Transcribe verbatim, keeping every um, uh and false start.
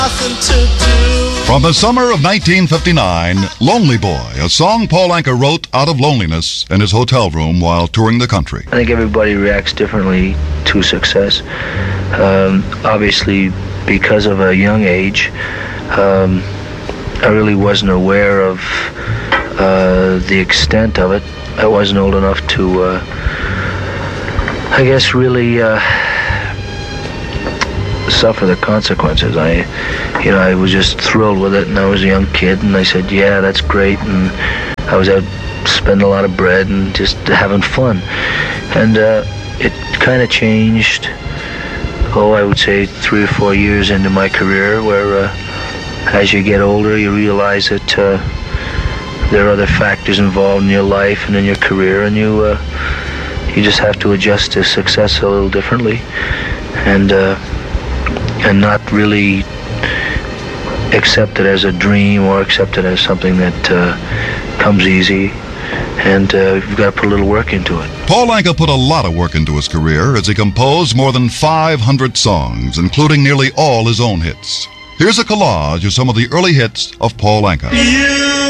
From the summer of nineteen fifty-nine, Lonely Boy, a song Paul Anka wrote out of loneliness in his hotel room while touring the country. I think everybody reacts differently to success. Um, obviously, because of a young age, um, I really wasn't aware of uh, the extent of it. I wasn't old enough to, uh, I guess, really uh, suffer the consequences. I, you know, I was just thrilled with it, and I was a young kid, and I said, yeah, that's great, and I was out spending a lot of bread and just having fun. And uh, it kind of changed, oh, I would say three or four years into my career, where uh, as you get older, you realize that uh, there are other factors involved in your life and in your career, and you uh, you just have to adjust to success a little differently, and uh, and not really accept it as a dream or accept it as something that uh, comes easy, and uh, you've got to put a little work into it. Paul Anka put a lot of work into his career as he composed more than five hundred songs, including nearly all his own hits. Here's a collage of some of the early hits of Paul Anka. You